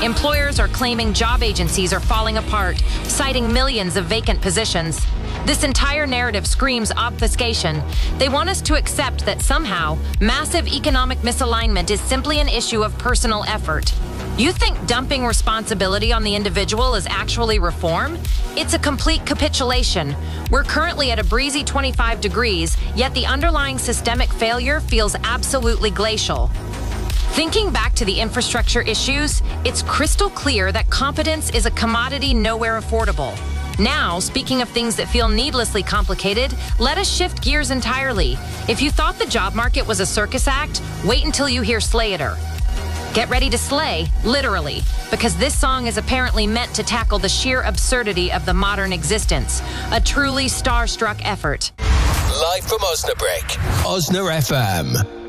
Employers are claiming job agencies are falling apart, citing millions of vacant positions. This entire narrative screams obfuscation. They want us to accept that somehow massive economic misalignment is simply an issue of personal effort. You think dumping responsibility on the individual is actually reform? It's a complete capitulation. We're currently at a breezy 25 degrees, yet the underlying systemic failure feels absolutely glacial. Thinking back to the infrastructure issues, it's crystal clear that competence is a commodity nowhere affordable. Now, speaking of things that feel needlessly complicated, let us shift gears entirely. If you thought the job market was a circus act, wait until you hear Slay It. Get ready to slay, literally, because this song is apparently meant to tackle the sheer absurdity of the modern existence. A truly starstruck effort. Live from Osnabrück, Osna FM.